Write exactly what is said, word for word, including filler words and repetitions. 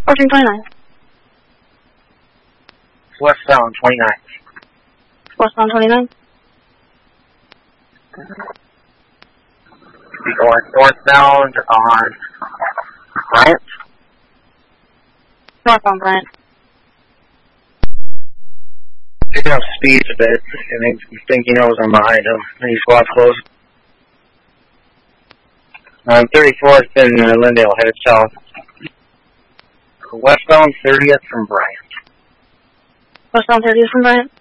Ocean twenty-nine. Westbound twenty-nine. Westbound twenty-nine. Be going northbound on Bryant. Northbound Bryant. Picking up speed a bit, and I think he knows I'm behind him. And he's squad close. Um, thirty-fourth and uh, Lindale headed south. Westbound thirtieth from Bryant. Westbound thirtieth from Bryant.